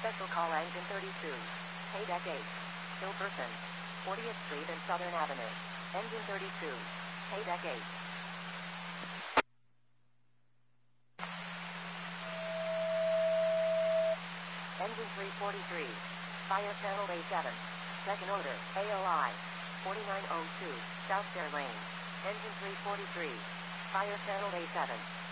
Special call engine 32. Haydeck 8. Hilperson. 40th Street and Southern Avenue. Engine 32. Haydeck 8. Engine 343. Fire channel A7. Second order, AOI. 4902, South Fair Lane. Engine 343. Fire channel A7.